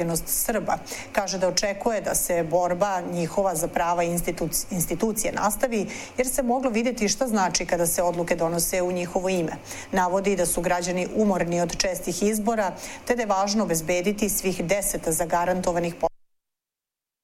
Srba. Kaže da očekuje da se borba njihova za prava institucije nastavi, jer se moglo vidjeti šta znači kada se odluke donose u njihovo ime. Navodi da su građani umorni od čestih izbora, te da je važno obezbediti svih 10 zagarantovanih